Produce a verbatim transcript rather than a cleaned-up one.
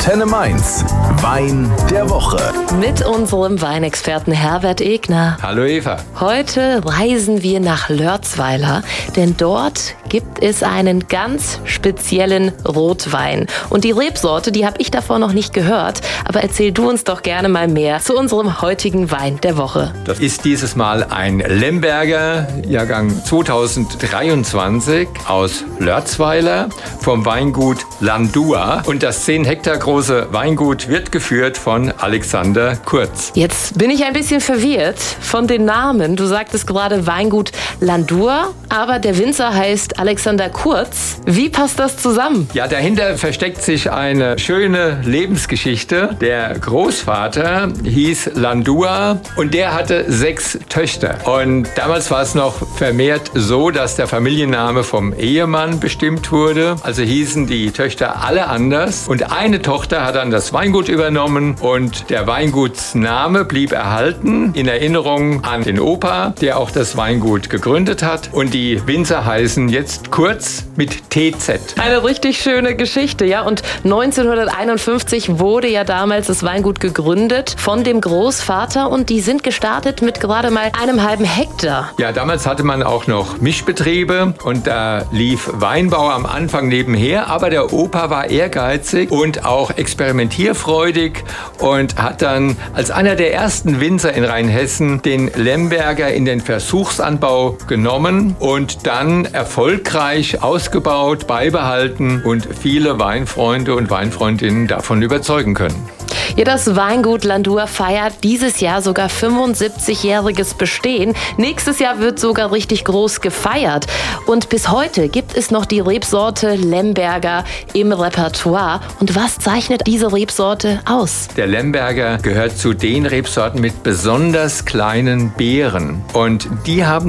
Antenne Mainz. Wein der Woche. Mit unserem Weinexperten Herbert Egner. Hallo Eva. Heute reisen wir nach Lörzweiler, denn dort gibt es einen ganz speziellen Rotwein. Und die Rebsorte, die habe ich davor noch nicht gehört. Aber erzähl du uns doch gerne mal mehr zu unserem heutigen Wein der Woche. Das ist dieses Mal ein Lemberger, Jahrgang zweitausenddreiundzwanzig aus Lörzweiler vom Weingut Landua. Und das zehn Hektar große Weingut wird geführt von Alexander Kurz. Jetzt bin ich ein bisschen verwirrt von den Namen. Du sagtest gerade Weingut Landua, aber der Winzer heißt Alexander Kurz. Wie passt das zusammen? Ja, dahinter versteckt sich eine schöne Lebensgeschichte. Der Großvater hieß Landua und der hatte sechs Töchter. Und damals war es noch vermehrt so, dass der Familienname vom Ehemann bestimmt wurde. Also hießen die Töchter alle anders. Und eine Tochter hat dann das Weingut übernommen und der Weingutsname blieb erhalten in Erinnerung an den Opa, der auch das Weingut gegründet hat. Und die Winzer heißen jetzt Kurz mit T Z. Eine richtig schöne Geschichte, ja. Und neunzehnhunderteinundfünfzig wurde ja damals das Weingut gegründet von dem Großvater und die sind gestartet mit gerade mal einem halben Hektar. Ja, damals hatte man auch noch Mischbetriebe und da lief Weinbau am Anfang nebenher, aber der Opa war ehrgeizig und auch experimentierfreudig und hat dann als einer der ersten Winzer in Rheinhessen den Lemberger in den Versuchsanbau genommen und dann erfolgreich ausgebaut, beibehalten und viele Weinfreunde und Weinfreundinnen davon überzeugen können. Ja, das Weingut Landua feiert dieses Jahr sogar fünfundsiebzigjähriges Bestehen. Nächstes Jahr wird sogar richtig groß gefeiert. Und bis heute gibt es noch die Rebsorte Lemberger im Repertoire. Und was zeichnet diese Rebsorte aus? Der Lemberger gehört zu den Rebsorten mit besonders kleinen Beeren. Und die haben